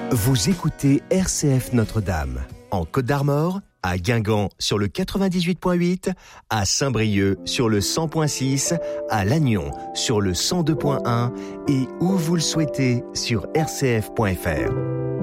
Vous écoutez RCF Notre-Dame, en Côte d'Armor, à Guingamp sur le 98.8, à Saint-Brieuc sur le 100.6, à Lannion sur le 102.1 et où vous le souhaitez sur rcf.fr.